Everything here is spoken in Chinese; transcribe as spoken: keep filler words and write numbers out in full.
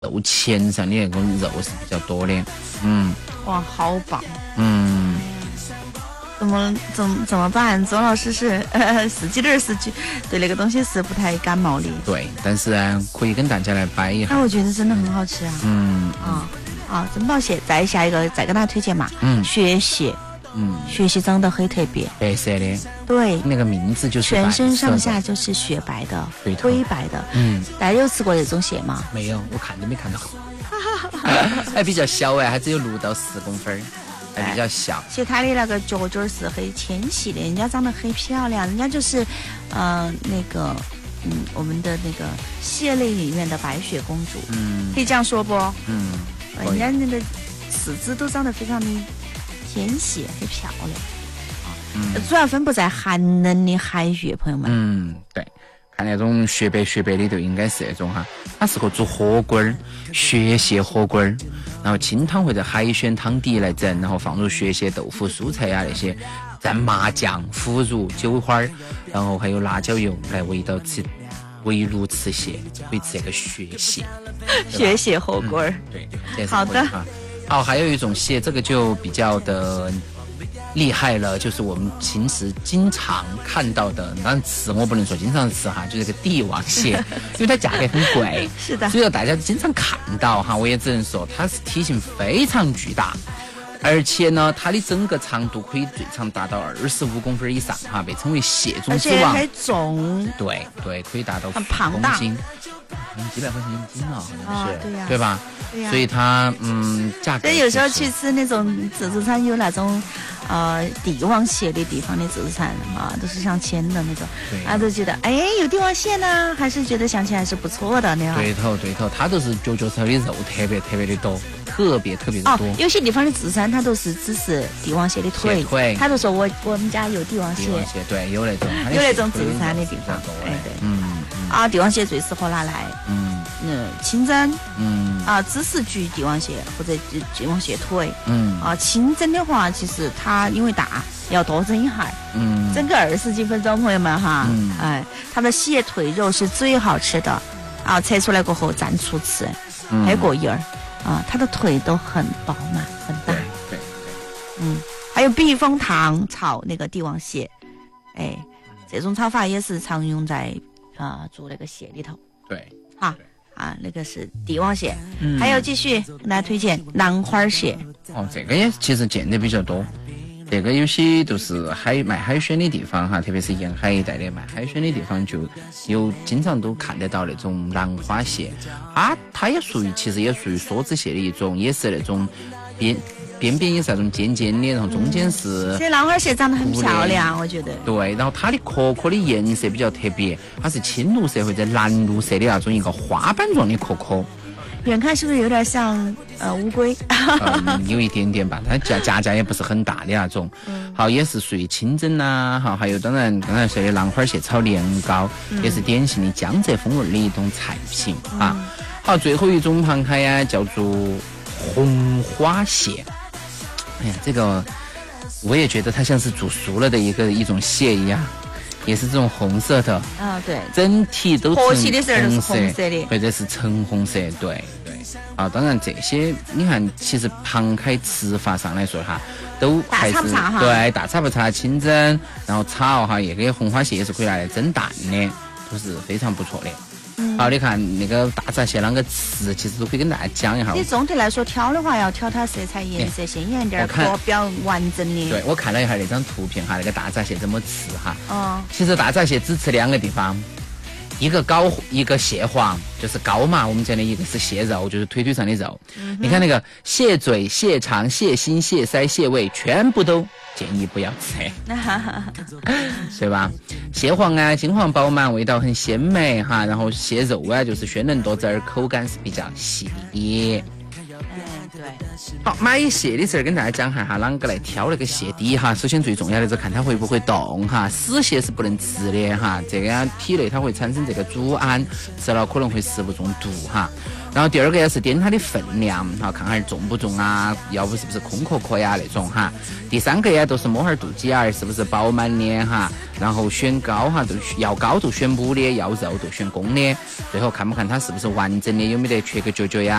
肉前上的那种肉是比较多的。嗯， 哇，好棒。 嗯， 怎么怎么怎么办？周老师是呃自己的是对那个东西是不太感冒的。 对，但是呢，可以跟大家来摆一下。 那我觉得真的很好吃啊。 嗯啊啊，珍宝蟹，再下一个再跟大家推荐嘛。 嗯， 雪蟹。 嗯， 雪蟹长得很特别， 白色的。 对， 那个名字就是全身上下就是雪白的，灰白的。 嗯， 大家有吃过这种蟹吗？ 没有，我看都没看到。还比较小哎，还只有六到四公分，还比较小。 其实它的那个脚脚是很纤细的，人家长得很漂亮，人家就是，呃，那个，嗯，我们的那个蟹类里面的白雪公主， 嗯， 可以这样说不？ 嗯， 人家那个四肢都长得非常的纤细，很漂亮。嗯，主要分布在寒冷的海域，朋友们。 嗯，对。看那种雪白雪白的就应该是那种哈，它适合做火锅儿，雪蟹火锅儿，然后清汤或者海鲜汤底来整，然后放入雪蟹、豆腐、蔬菜啊那些，蘸麻酱、腐乳、酒花儿，然后还有辣椒油来围到吃，围炉吃蟹，可以吃那个雪蟹， 雪蟹火锅儿、 嗯。对， 好的。 好，还有一种蟹，这个就比较的厉害了，就是我们平时经常看到的，当然吃我不能说经常吃哈，就是这个帝王蟹，因为它价格很贵， 是的， 所以大家经常看到哈，我也只能说它是体型非常巨大，而且呢，它的整个长度可以最长达到二十五公分以上哈，被称为蟹中之王， 而且很重， 对对，可以达到很庞大， 嗯，几百块钱一斤了，好像是， 哦、对呀、啊， 对吧？ 对呀、 所以它嗯价格， 所以有时候去吃那种自助餐，有那种呃帝王蟹的地方的自助餐啊，都是上千的那种，啊都觉得哎有帝王蟹呢，还是觉得想起来是不错的那样。 对头对头，它都是脚脚头的肉特别特别的多，特别特别的多。 哦，有些地方的自助餐它都是只是帝王蟹的腿， 腿他都说我我们家有帝王蟹， 帝王蟹对，有那种有那种自助餐的地方，哎对，嗯啊帝王蟹最适合拿来嗯嗯清蒸，嗯啊芝士焗帝王蟹或者帝王蟹腿，嗯啊清蒸的话，其实它因为大要多蒸一下，嗯蒸个二十几分钟，朋友们哈，嗯哎它的蟹腿肉是最好吃的啊，拆出来过后蘸醋吃，还过瘾儿。啊，它的腿都很饱满，很大。 对对， 嗯，还有避风塘炒那个帝王蟹，哎，这种炒法也是常用在啊、呃、做那个蟹里头。 对， 哈啊，那个是帝王蟹，嗯、还有继续跟大家推荐兰花蟹。 哦，这个也其实见得比较多。这个有些都是海卖海鲜的地方哈，特别是沿海一带的卖海鲜的地方，就有经常都看得到那种兰花蟹，啊，它也属于其实也属于梭子蟹的一种，也是那种边边边也是那种尖尖的，然后中间是。 这兰花蟹长得很漂亮，我觉得。 对，然后它的壳壳的颜色比较特别，它是青绿色或者蓝绿色的那种一个花瓣状的壳壳。 远看是不是有点像呃乌龟？ 嗯，有一点点吧，它价价价也不是很大的那种。嗯、好，也是属于清蒸呐，好，还有当然刚才说的兰花蟹炒年糕，嗯、也是典型的江浙风味的一种菜品、嗯、啊。好，最后一种螃蟹呀，叫做红花蟹。哎呀，这个我也觉得它像是煮熟了的一个一种蟹一样。也是这种红色的啊，对， 整体都河蟹的时候都是红色的， 或者是橙红色，对对。啊，当然这些你看，其实螃蟹吃法上来说哈，都还是大差不差哈， 对，大差不差，清蒸，然后炒哈，也跟红花蟹也是可以拿来蒸蛋的，都是非常不错的。嗯、好，你看那个大闸蟹啷个吃，其实都可以跟大家讲一下。 你总体来说挑的话，要挑它色彩颜色鲜艳点，壳比较完整的。 对，我看了一下那张图片哈，那个大闸蟹怎么吃哈？ 哦， 其实大闸蟹只吃两个地方，一个膏，一个蟹黄，就是膏嘛。我们讲的一个是蟹肉，就是腿腿上的肉。嗯、你看那个蟹嘴、蟹肠、蟹心、蟹腮、蟹胃，全部都建议不要吃，对吧？蟹黄啊，金黄饱满，味道很鲜美哈。然后蟹肉啊，就是鲜嫩多汁儿，口感是比较细腻。 嗯，对。 好，买蟹的时候跟大家讲哈哈，啷个来挑那个蟹底哈。首先最重要的是看它会不会动哈，死蟹是不能吃的哈，这个体内它会产生这个组胺，吃了可能会食物中毒哈。然后第二个也是掂它的分量哈，看看重不重啊，要不是不是空壳壳呀那种哈。第三个呀都是摸下肚脐眼儿是不是饱满的哈，然后选膏哈都要膏就选母的，要肉就选公的。 最后看不看它是不是完整的，有没得缺个角角呀？